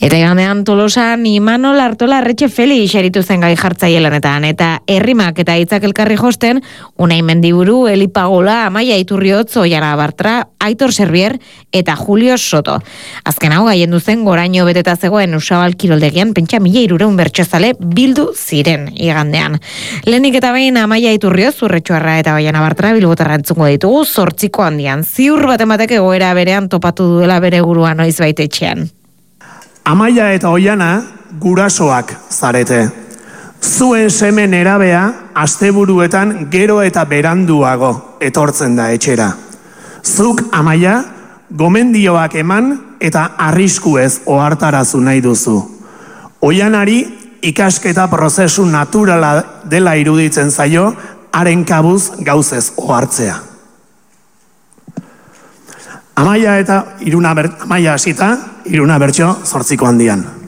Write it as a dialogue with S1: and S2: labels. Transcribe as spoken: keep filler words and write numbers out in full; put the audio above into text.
S1: Eta igandean Tolosan Imanol Artola Arretxe Felix eritu zen gai jartzaile lanetan, eta herrimak eta hitzak elkarri josten, Unai Mendiburu, Eli Pagola, Amaia Iturriotz, Oiana Bartra, Aitor Serbier eta Julio Soto. Azken hau gaien duzen goraino beteta zegoen Usabal kiroldegian pentsa mila hirureun bertsozale bildu ziren igandean. Lehenik eta behin Amaia Iturriotz, Urretxuarra eta Oiana Bartra bilbotarra entzungo ditugu zortziko handian. Ziur baten batek egoera berean topatu duela bere gurua noiz baita etxean.
S2: Amaia eta Oiana gurasoak zarete. Zuen seme nerabea asteburuetan gero eta beranduago etortzen da etxera. Zuk, Amaia, gomendioak eman eta arriskuez ohartarazu nahi duzu. Oianari ikasketa prozesu naturala dela iruditzen zaio, haren kabuz gauzez ohartzea. Amaia eta iruna ber, Amaia hasita, iruna bertso zortziko handian.